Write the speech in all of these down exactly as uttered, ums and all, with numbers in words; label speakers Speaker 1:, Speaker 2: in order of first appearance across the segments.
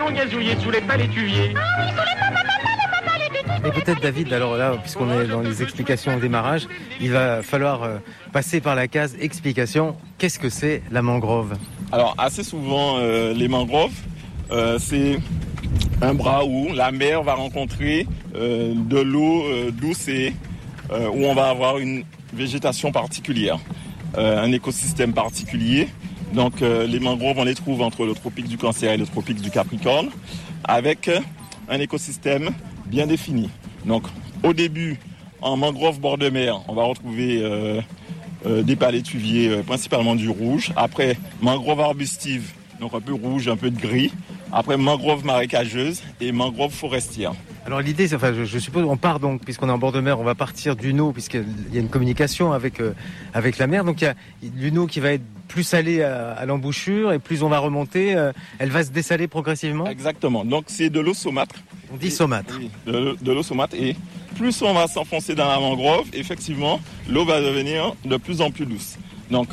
Speaker 1: allons gazouiller sous les palétuviers.
Speaker 2: Et peut-être David, alors là, puisqu'on est dans les explications au démarrage, il va falloir euh, passer par la case explication. Qu'est-ce que c'est la mangrove ?
Speaker 3: Alors assez souvent, euh, les mangroves, euh, c'est un bras où la mer va rencontrer euh, de l'eau euh, douce et euh, où on va avoir une végétation particulière, euh, un écosystème particulier. Donc euh, les mangroves, on les trouve entre le tropique du Cancer et le tropique du Capricorne, avec un écosystème bien défini. Donc au début, en mangrove bord de mer, on va retrouver euh, euh, des palétuviers, euh, principalement du rouge. Après, mangrove arbustive, donc un peu rouge, un peu de gris. Après, mangrove marécageuse et mangrove forestière.
Speaker 2: Alors l'idée, c'est, enfin, je, je suppose, on part donc, puisqu'on est en bord de mer, on va partir d'une eau, puisqu'il y a une communication avec, euh, avec la mer. Donc il y a une eau qui va être plus salée à, à l'embouchure, et plus on va remonter, euh, elle va se dessaler progressivement.
Speaker 3: Exactement. Donc c'est de l'eau saumâtre.
Speaker 2: On dit saumâtre.
Speaker 3: Oui, de, de l'eau saumâtre. Et plus on va s'enfoncer dans la mangrove, effectivement, l'eau va devenir de plus en plus douce. Donc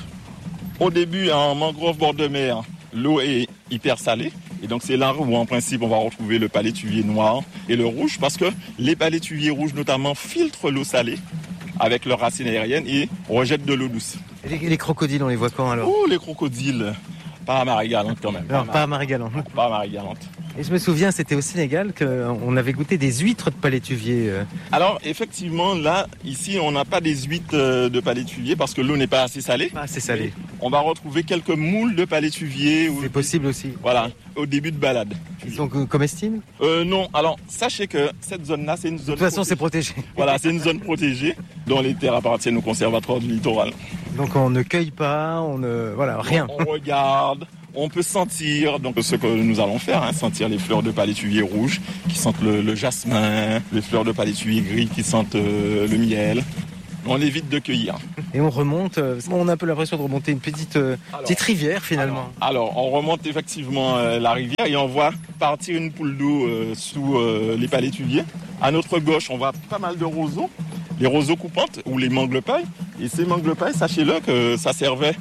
Speaker 3: au début, en mangrove bord de mer, l'eau est hyper salée. Et donc c'est là où en principe on va retrouver le palétuvier noir et le rouge, parce que les palétuviers rouges notamment filtrent l'eau salée avec leurs racines aériennes et rejettent de l'eau douce.
Speaker 2: Et les, les crocodiles, on les voit quand alors ?
Speaker 3: Oh, les crocodiles, pas à Marie-Galante quand même.
Speaker 2: Alors pas à Marie-Galante.
Speaker 3: Pas à Marie-Galante.
Speaker 2: Et je me souviens, c'était au Sénégal qu'on avait goûté des huîtres de palétuvier.
Speaker 3: Alors effectivement, là, ici, on n'a pas des huîtres de palétuvier parce que l'eau n'est pas assez salée.
Speaker 2: Pas assez salée.
Speaker 3: On va retrouver quelques moules de palétuvier.
Speaker 2: C'est possible aussi.
Speaker 3: Voilà, au début de balade.
Speaker 2: Ils sont comestibles ?
Speaker 3: euh, Non, alors sachez que cette zone-là, c'est une zone...
Speaker 2: De toute façon, c'est protégé.
Speaker 3: Voilà, c'est une zone protégée dont les terres appartiennent au Conservatoire du Littoral.
Speaker 2: Donc on ne cueille pas, on ne... Voilà, rien.
Speaker 3: On, on regarde... On peut sentir, donc ce que nous allons faire, hein, sentir les fleurs de palétuvier rouge qui sentent le, le jasmin, les fleurs de palétuvier gris qui sentent euh, le miel. On évite de cueillir. Et
Speaker 2: on remonte, euh, on a un peu l'impression de remonter une petite, euh, alors, petite rivière finalement.
Speaker 3: Alors, alors, on remonte effectivement euh, la rivière et on voit partir une poule d'eau euh, sous euh, les palétuviers. À notre gauche, on voit pas mal de roseaux, les roseaux coupantes ou les mangles-pailles. Et ces mangles-pailles, sachez-le que ça servait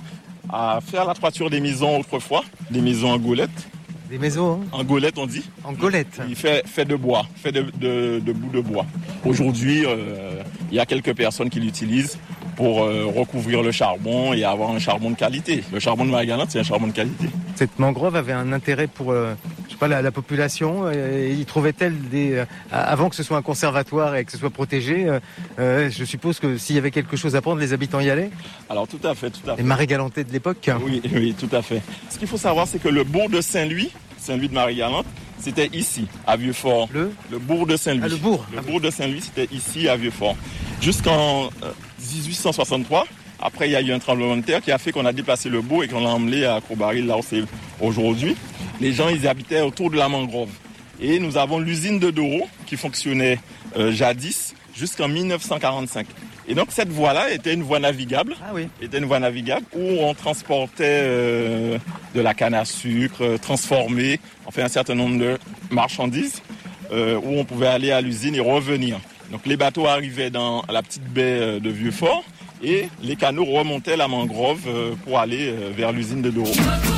Speaker 3: à faire la toiture des maisons autrefois, des maisons en golettes.
Speaker 2: Des maisons hein.
Speaker 3: En golettes, on dit.
Speaker 2: En golettes.
Speaker 3: Il fait, fait de bois, fait de, de, de bout de bois. Aujourd'hui, euh, il y a quelques personnes qui l'utilisent pour euh, recouvrir le charbon et avoir un charbon de qualité. Le charbon de Marie-Galante, c'est un charbon de qualité.
Speaker 2: Cette mangrove avait un intérêt pour euh, je sais pas, la, la population. Et y trouvait-elle des... Euh, avant que ce soit un conservatoire et que ce soit protégé, euh, euh, je suppose que s'il y avait quelque chose à prendre, les habitants y allaient ?
Speaker 3: Alors tout à fait, tout à fait.
Speaker 2: Les Marie-Galantais de l'époque ?
Speaker 3: Oui, oui, tout à fait. Ce qu'il faut savoir, c'est que le bourg de Saint-Louis, Saint-Louis de Marie-Galante, c'était ici, à Vieux-Fort.
Speaker 2: Le,
Speaker 3: le bourg de Saint-Louis.
Speaker 2: Ah, le bourg.
Speaker 3: Le bourg de Saint-Louis, c'était ici, à Vieux-Fort. Jusqu'en euh, dix-huit cent soixante-trois, après il y a eu un tremblement de terre qui a fait qu'on a déplacé le bourg et qu'on l'a emmené à Courbaril, là où c'est aujourd'hui. Les gens, ils habitaient autour de la mangrove. Et nous avons l'usine de Doro qui fonctionnait euh, jadis jusqu'en mille neuf cent quarante-cinq. Et donc cette voie-là était une voie navigable,
Speaker 2: ah oui.
Speaker 3: était une voie navigable où on transportait euh, de la canne à sucre, euh, transformée, enfin un certain nombre de marchandises, euh, où on pouvait aller à l'usine et revenir. Donc les bateaux arrivaient dans la petite baie de Vieux-Fort et les canots remontaient la mangrove euh, pour aller euh, vers l'usine de Doro.